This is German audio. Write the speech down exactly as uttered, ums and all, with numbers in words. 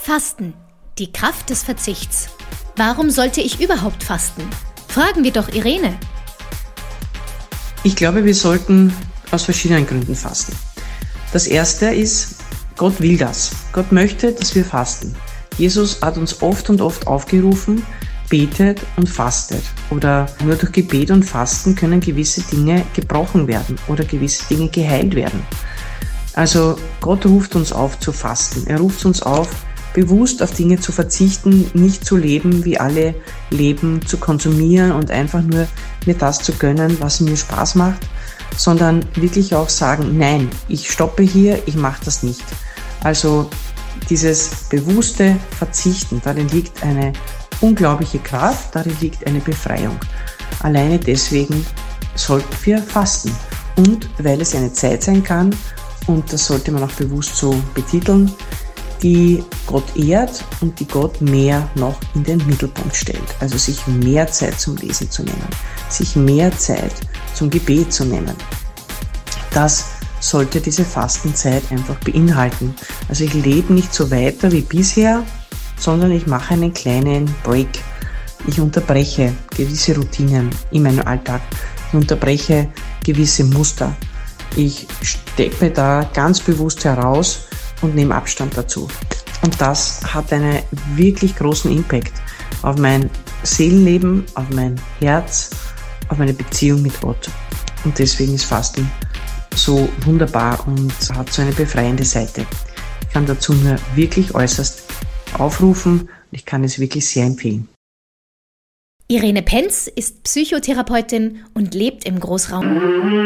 Fasten, die Kraft des Verzichts. Warum sollte ich überhaupt fasten? Fragen wir doch Irene. Ich glaube, wir sollten aus verschiedenen Gründen fasten. Das erste ist, Gott will das. Gott möchte, dass wir fasten. Jesus hat uns oft und oft aufgerufen, betet und fastet. Oder nur durch Gebet und Fasten können gewisse Dinge gebrochen werden oder gewisse Dinge geheilt werden. Also Gott ruft uns auf zu fasten. Er ruft uns auf, bewusst auf Dinge zu verzichten, nicht zu leben, wie alle leben, zu konsumieren und einfach nur mir das zu gönnen, was mir Spaß macht, sondern wirklich auch sagen, nein, ich stoppe hier, ich mache das nicht. Also dieses bewusste Verzichten, darin liegt eine unglaubliche Kraft, darin liegt eine Befreiung. Alleine deswegen sollten wir fasten. Und weil es eine Zeit sein kann, und das sollte man auch bewusst so betiteln, die Gott ehrt und die Gott mehr noch in den Mittelpunkt stellt. Also sich mehr Zeit zum Lesen zu nehmen, sich mehr Zeit zum Gebet zu nehmen. Das sollte diese Fastenzeit einfach beinhalten. Also ich lebe nicht so weiter wie bisher, sondern ich mache einen kleinen Break. Ich unterbreche gewisse Routinen in meinem Alltag. Ich unterbreche gewisse Muster. Ich steppe da ganz bewusst heraus und nehme Abstand dazu. Und das hat einen wirklich großen Impact auf mein Seelenleben, auf mein Herz, auf meine Beziehung mit Gott. Und deswegen ist Fasten so wunderbar und hat so eine befreiende Seite. Ich kann dazu nur wirklich äußerst aufrufen und ich kann es wirklich sehr empfehlen. Irene Penz ist Psychotherapeutin und lebt im Großraum